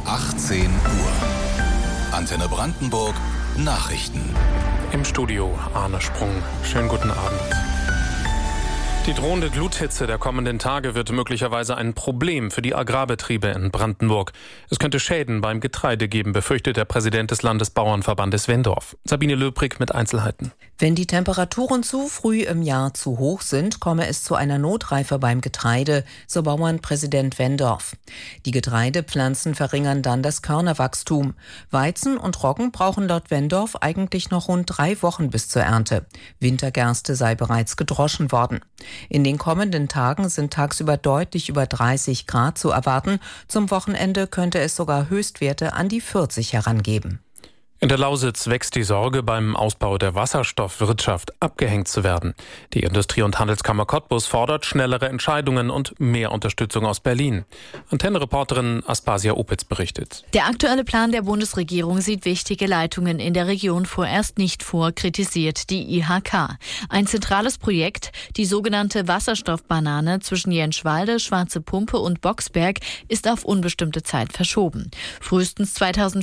18 Uhr. Antenne Brandenburg Nachrichten. Im Studio Arne Sprung. Schönen guten Abend. Die drohende Gluthitze der kommenden Tage wird möglicherweise ein Problem für die Agrarbetriebe in Brandenburg. Es könnte Schäden beim Getreide geben, befürchtet der Präsident des Landesbauernverbandes Wendorf. Sabine Löbrig mit Einzelheiten. Wenn die Temperaturen zu früh im Jahr zu hoch sind, komme es zu einer Notreife beim Getreide, so Bauernpräsident Wendorf. Die Getreidepflanzen verringern dann das Körnerwachstum. Weizen und Roggen brauchen laut Wendorf eigentlich noch rund 3 Wochen bis zur Ernte. Wintergerste sei bereits gedroschen worden. In den kommenden Tagen sind tagsüber deutlich über 30 Grad zu erwarten. Zum Wochenende könnte es sogar Höchstwerte an die 40 herangeben. In der Lausitz wächst die Sorge, beim Ausbau der Wasserstoffwirtschaft abgehängt zu werden. Die Industrie- und Handelskammer Cottbus fordert schnellere Entscheidungen und mehr Unterstützung aus Berlin. Antenne-Reporterin Aspasia Opitz berichtet. Der aktuelle Plan der Bundesregierung sieht wichtige Leitungen in der Region vorerst nicht vor, kritisiert die IHK. Ein zentrales Projekt, die sogenannte Wasserstoffbanane zwischen Jenschwalde, Schwarze Pumpe und Boxberg, ist auf unbestimmte Zeit verschoben. Frühestens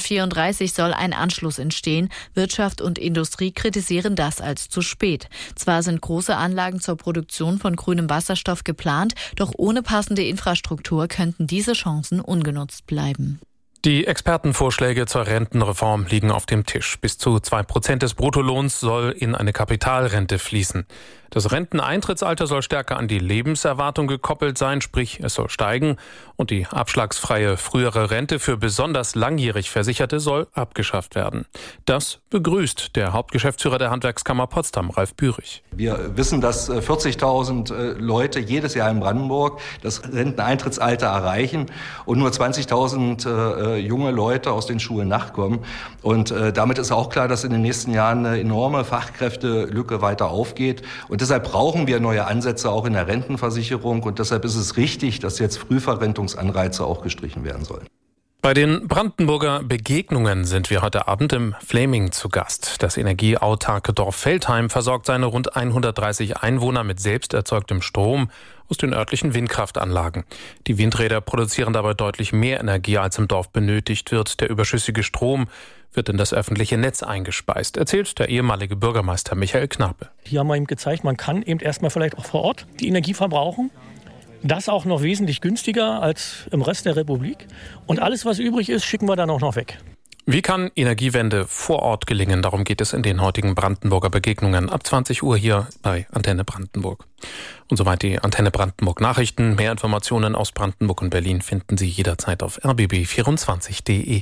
2034 soll ein Anschluss entstehen. Wirtschaft und Industrie kritisieren das als zu spät. Zwar sind große Anlagen zur Produktion von grünem Wasserstoff geplant, doch ohne passende Infrastruktur könnten diese Chancen ungenutzt bleiben. Die Expertenvorschläge zur Rentenreform liegen auf dem Tisch. Bis zu 2% des Bruttolohns soll in eine Kapitalrente fließen. Das Renteneintrittsalter soll stärker an die Lebenserwartung gekoppelt sein, sprich es soll steigen. Und die abschlagsfreie frühere Rente für besonders langjährig Versicherte soll abgeschafft werden. Das begrüßt der Hauptgeschäftsführer der Handwerkskammer Potsdam, Ralf Bührig. Wir wissen, dass 40.000 Leute jedes Jahr in Brandenburg das Renteneintrittsalter erreichen und nur 20.000 junge Leute aus den Schulen nachkommen. Und damit ist auch klar, dass in den nächsten Jahren eine enorme Fachkräftelücke weiter aufgeht. Und deshalb brauchen wir neue Ansätze auch in der Rentenversicherung. Und deshalb ist es richtig, dass jetzt Frühverrentungsanreize auch gestrichen werden sollen. Bei den Brandenburger Begegnungen sind wir heute Abend im Flaming zu Gast. Das energieautarke Dorf Veltheim versorgt seine rund 130 Einwohner mit selbst erzeugtem Strom aus den örtlichen Windkraftanlagen. Die Windräder produzieren dabei deutlich mehr Energie, als im Dorf benötigt wird. Der überschüssige Strom wird in das öffentliche Netz eingespeist, erzählt der ehemalige Bürgermeister Michael Knape. Hier haben wir ihm gezeigt, man kann eben erstmal vielleicht auch vor Ort die Energie verbrauchen. Das auch noch wesentlich günstiger als im Rest der Republik. Und alles, was übrig ist, schicken wir dann auch noch weg. Wie kann Energiewende vor Ort gelingen? Darum geht es in den heutigen Brandenburger Begegnungen ab 20 Uhr hier bei Antenne Brandenburg. Und soweit die Antenne Brandenburg Nachrichten. Mehr Informationen aus Brandenburg und Berlin finden Sie jederzeit auf rbb24.de.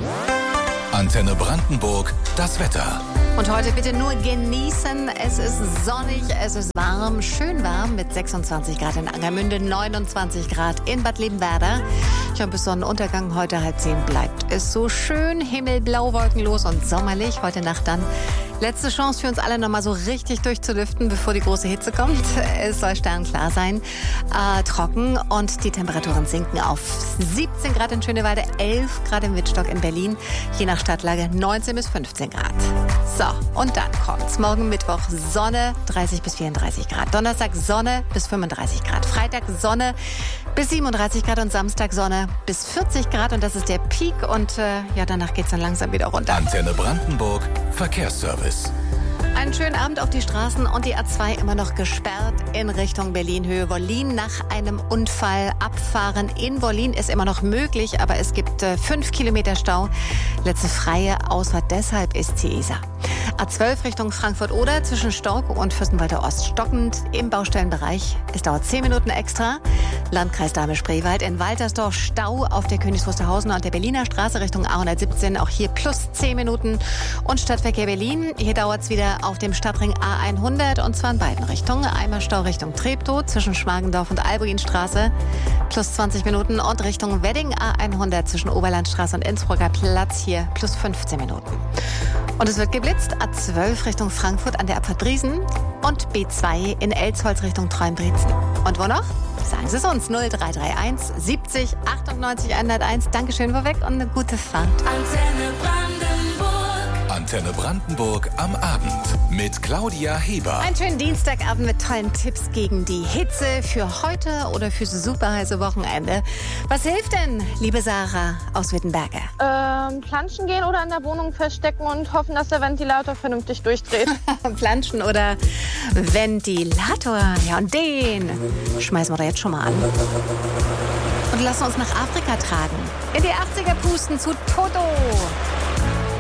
Antenne Brandenburg, das Wetter. Und heute bitte nur genießen. Es ist sonnig, es ist warm, schön warm mit 26 Grad in Angermünde, 29 Grad in Bad Liebenwerda. Schon bis Sonnenuntergang heute 9:30 bleibt es so schön himmelblau, wolkenlos und sommerlich. Heute Nacht dann letzte Chance für uns alle, nochmal so richtig durchzulüften, bevor die große Hitze kommt. Es soll sternklar sein, trocken und die Temperaturen sinken auf 17 Grad in Schöneweide, 11 Grad im Wittstock in Berlin, je nach Stadtlage 19 bis 15 Grad. So, und dann kommt's. Morgen Mittwoch Sonne, 30 bis 34 Grad. Donnerstag Sonne bis 35 Grad. Freitag Sonne bis 37 Grad und Samstag Sonne bis 40 Grad. Und das ist der Peak. Und danach geht's dann langsam wieder runter. Antenne Brandenburg, Verkehrsservice. Einen schönen Abend auf die Straßen und die A2 immer noch gesperrt in Richtung Berlin-Höhe Wollin. Nach einem Unfall abfahren in Wollin ist immer noch möglich, aber es gibt 5 Kilometer Stau. Letzte freie Ausfahrt deshalb ist die Isar. A12 Richtung Frankfurt-Oder zwischen Stork und Fürstenwalder Ost stockend im Baustellenbereich. Es dauert 10 Minuten extra. Landkreis Dahme-Spreewald in Waltersdorf Stau auf der Königs Wusterhausen und der Berliner Straße Richtung A117. Auch hier plus 10 Minuten. Und Stadtverkehr Berlin. Hier dauert es wieder auf dem Stadtring A100 und zwar in beiden Richtungen. Einmal Stau Richtung Treptow zwischen Schmargendorf und Albuinstraße plus 20 Minuten und Richtung Wedding A100 zwischen Oberlandstraße und Innsbrucker Platz hier plus 15 Minuten. Und es wird geblitzt, A12 Richtung Frankfurt an der Abfahrt Driesen und B2 in Elsholz Richtung Treuenbrietzen. Und wo noch? Sagen Sie es uns, 0331 70 98 101. Dankeschön vorweg und eine gute Fahrt. Antenne Antenne Brandenburg am Abend mit Claudia Heber. Einen schönen Dienstagabend mit tollen Tipps gegen die Hitze für heute oder fürs super heiße Wochenende. Was hilft denn, liebe Sarah aus Wittenberge? Planschen gehen oder in der Wohnung feststecken und hoffen, dass der Ventilator vernünftig durchdreht. Planschen oder Ventilator. Ja, und den schmeißen wir da jetzt schon mal an. Und lassen uns nach Afrika tragen. In die 80er pusten zu Toto.